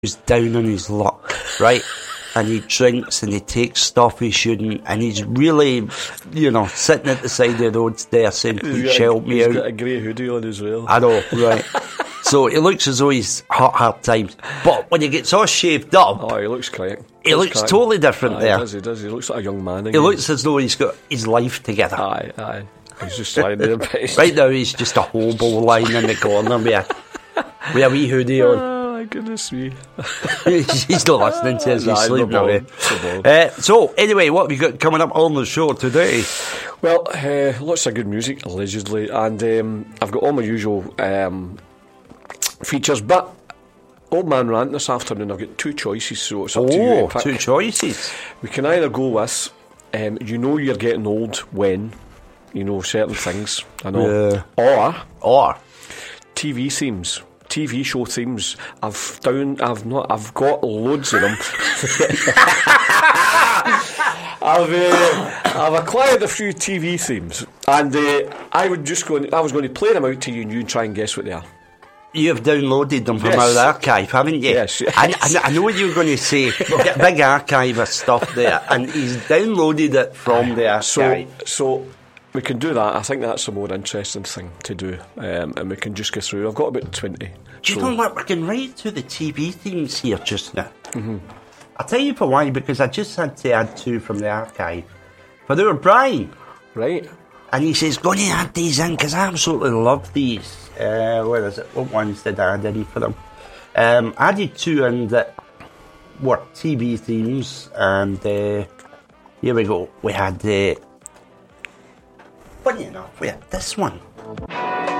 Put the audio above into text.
he's down on his luck, right? And he drinks and he takes stuff he shouldn't, and he's really, sitting at the side of the road there saying, please help me out. He's got a grey hoodie on as well. I know, right. So it looks as though he's hard times. But when he gets all shaved up... Oh, he looks correct. He looks totally different there. He does. He looks like a young man again. He looks as though he's got his life together. Aye. He's just lying there. Right now he's just a hobo lying in the corner with a wee hoodie on. Oh, my goodness me. He's not listening to us, he's sleeping away. So, anyway, what have we got coming up on the show today? Well, lots of good music, allegedly, and I've got all my usual features, but Old Man Rant this afternoon, I've got two choices, so it's up to you to pick. Two choices. We can either go with, you're getting old when, certain things, I know, or TV themes. TV show themes. I've got loads of them. I've acquired a few TV themes, and I was going to play them out to you, and you try and guess what they are. You have downloaded them from our archive, haven't you? Yes. I know what you were going to say. We've got a big archive of stuff there, and he's downloaded it from the archive. So we can do that. I think that's a more interesting thing to do, and we can just go through. I've got about 20. Do you know what? We can write to the TV themes here just now. Mm-hmm. I'll tell you for why, because I just had to add two from the archive. For they were Brian. Right. And he says, go and add these in, because I absolutely love these. Where is it? What ones did I add in for them? I added two in that were TV themes, and here we go. We had, funny enough, we had this one.